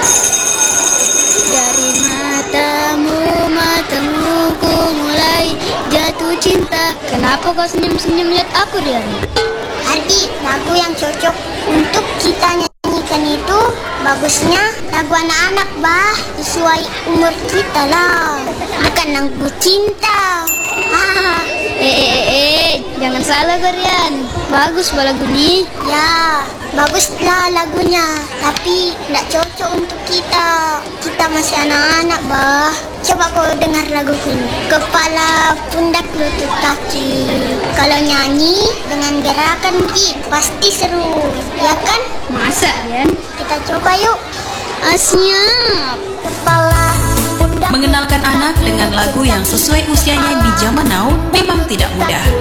Dari matamu ku mulai jatuh cinta. Kenapa kau senyum-senyum lihat aku, Rian? Ardi, lagu yang cocok untuk kita nyanyikan itu bagusnya lagu anak-anak, bah. Sesuai umur kita lah. Bukan lagu cinta. Jangan salah, Rian. Bagus lagu ini. Ya, baguslah lagunya. Tapi tidak cocok untuk kita. Kita masih anak-anak, bah. Coba kau dengar lagu ini. Kepala, pundak, lutut, kaki. Kalau nyanyi dengan gerakan pasti seru, ya kan? Masa, Rian? Kita coba yuk. Siap. Kepala, pundak. Mengenalkan anak dengan lagu yang sesuai usianya di zaman now memang tidak mudah.